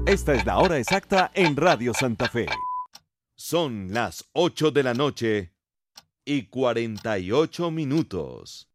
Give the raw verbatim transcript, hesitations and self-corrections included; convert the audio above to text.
Esta es la hora exacta en Radio Santa Fe. Son las ocho de la noche y cuarenta y ocho minutos.